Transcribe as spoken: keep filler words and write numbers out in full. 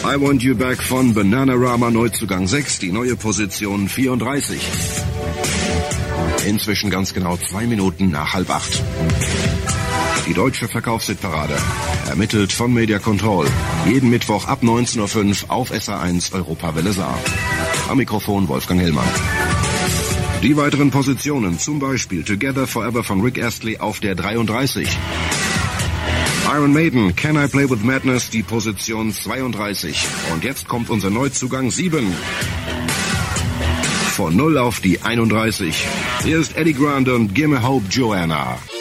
I Want You Back von Bananarama, Neuzugang sechs, die neue Position vierunddreißig. Inzwischen ganz genau zwei Minuten nach halb acht. Die deutsche Verkaufshitparade, ermittelt von Media Control. Jeden Mittwoch ab neunzehn Uhr fünf auf S A eins Europawelle Saar. Am Mikrofon Wolfgang Hellmann. Die weiteren Positionen, zum Beispiel Together Forever von Rick Astley auf der dreiunddreißig. Iron Maiden, Can I Play With Madness, die Position zweiunddreißig. Und jetzt kommt unser Neuzugang sieben. Von null auf die einunddreißig. Hier ist Eddie Grant und Gimme Hope Joanna.